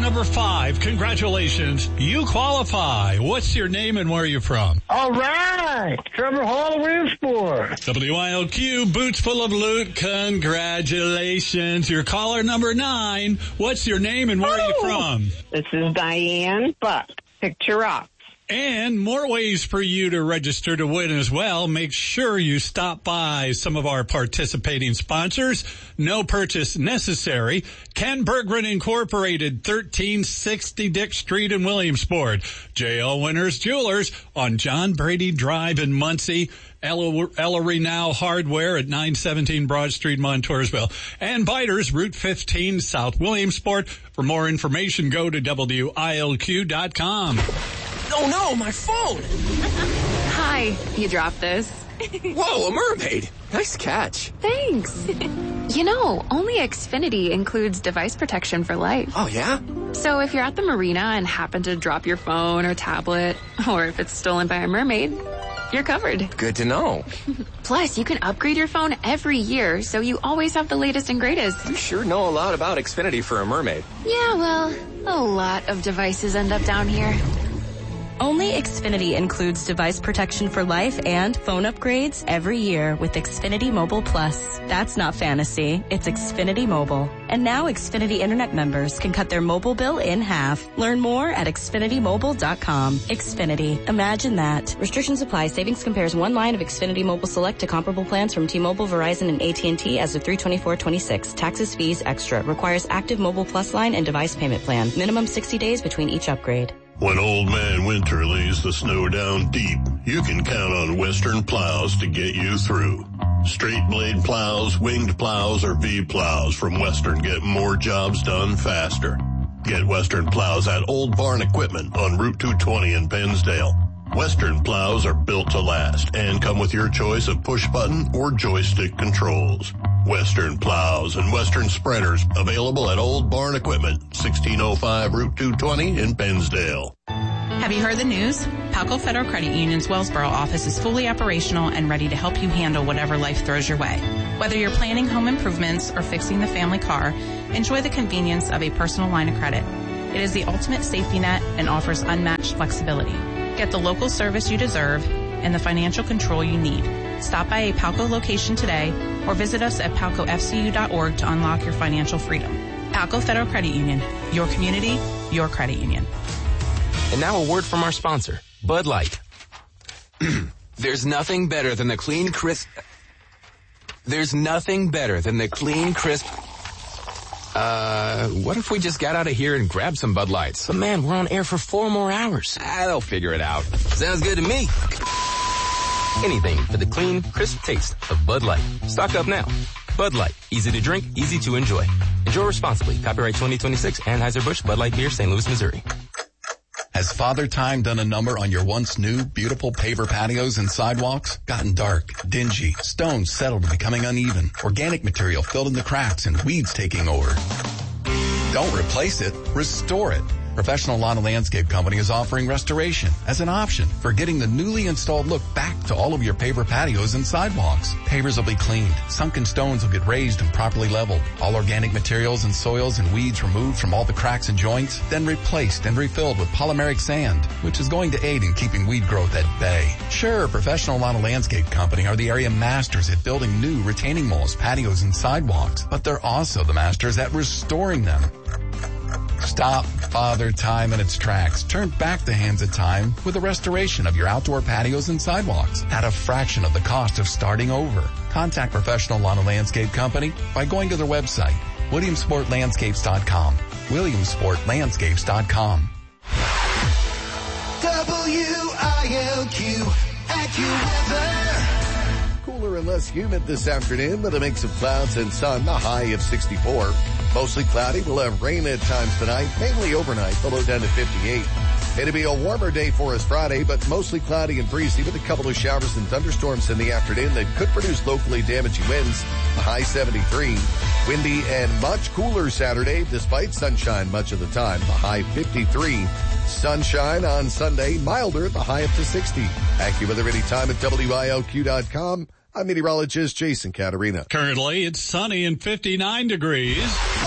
number 5. Congratulations. You qualify. What's your name and where are you from? All right. Trevor Hall, Williamsport. WILQ, boots full of loot. Congratulations. Your caller number 9. What's your name and where are you from? This is Diane Buck. Picture Rocks. And more ways for you to register to win as well. Make sure you stop by some of our participating sponsors. No purchase necessary. Ken Berggren Incorporated, 1360 Dick Street in Williamsport. J.L. Winters Jewelers on John Brady Drive in Muncie. Ellery Now Hardware at 917 Broad Street, Montoursville. And Biters, Route 15, South Williamsport. For more information, go to WILQ.com. Oh no, my phone! Hi, you dropped this. Whoa, a mermaid! Nice catch. Thanks. You know, only Xfinity includes device protection for life. Oh yeah? So if you're at the marina and happen to drop your phone or tablet, or if it's stolen by a mermaid, you're covered. Good to know. Plus, you can upgrade your phone every year, so you always have the latest and greatest. You sure know a lot about Xfinity for a mermaid. Yeah, well, a lot of devices end up down here. Only Xfinity includes device protection for life and phone upgrades every year with Xfinity Mobile Plus. That's not fantasy. It's Xfinity Mobile. And now Xfinity Internet members can cut their mobile bill in half. Learn more at XfinityMobile.com. Xfinity. Imagine that. Restrictions apply. Savings compares one line of Xfinity Mobile Select to comparable plans from T-Mobile, Verizon, and AT&T as of 3/24/26. Taxes, fees, extra. Requires active Mobile Plus line and device payment plan. Minimum 60 days between each upgrade. When Old Man Winter lays the snow down deep, you can count on Western Plows to get you through. Straight blade plows, winged plows, or V-plows from Western get more jobs done faster. Get Western Plows at Old Barn Equipment on Route 220 in Pennsdale. Western Plows are built to last and come with your choice of push-button or joystick controls. Western Plows and Western Spreaders available at Old Barn Equipment, 1605 Route 220 in Pennsdale. Have you heard the news? Palco Federal Credit Union's Wellsboro office is fully operational and ready to help you handle whatever life throws your way. Whether you're planning home improvements or fixing the family car, enjoy the convenience of a personal line of credit. It is the ultimate safety net and offers unmatched flexibility. Get the local service you deserve and the financial control you need. Stop by a Palco location today or visit us at palcofcu.org to unlock your financial freedom. Palco Federal Credit Union, your community, your credit union. And now a word from our sponsor, Bud Light. There's nothing better than the clean, crisp... what if we just got out of here and grabbed some Bud Lights? But man, we're on air for 4 more hours. They'll figure it out. Sounds good to me. Anything for the clean, crisp taste of Bud Light. Stock up now. Bud Light. Easy to drink, easy to enjoy. Enjoy responsibly. Copyright 2026, Anheuser-Busch, Bud Light Beer, St. Louis, Missouri. Has Father Time done a number on your once new, beautiful paver patios and sidewalks? Gotten dark, dingy, stones settled and becoming uneven, organic material filled in the cracks, and weeds taking over. Don't replace it, restore it. Professional Lawn and Landscape Company is offering restoration as an option for getting the newly installed look back to all of your paver patios and sidewalks. Pavers will be cleaned, sunken stones will get raised and properly leveled, all organic materials and soils and weeds removed from all the cracks and joints, then replaced and refilled with polymeric sand, which is going to aid in keeping weed growth at bay. Sure, Professional Lawn and Landscape Company are the area masters at building new retaining walls, patios, and sidewalks, but they're also the masters at restoring them. Stop Father Time in its tracks. Turn back the hands of time with a restoration of your outdoor patios and sidewalks at a fraction of the cost of starting over. Contact Professional Lawn and Landscape Company by going to their website, WilliamsportLandscapes.com. WilliamsportLandscapes.com. WILQ AccuWeather. Cooler and less humid this afternoon with a mix of clouds and sun, a high of 64. Mostly cloudy. We'll have rain at times tonight, mainly overnight, the low down to 58. It'll be a warmer day for us Friday, but mostly cloudy and breezy with a couple of showers and thunderstorms in the afternoon that could produce locally damaging winds, a high 73. Windy and much cooler Saturday, despite sunshine much of the time, the high 53. Sunshine on Sunday, milder, the high up to 60. AccuWeather anytime at WILQ.com. I'm meteorologist Jason Caterina. Currently, it's sunny and 59 degrees.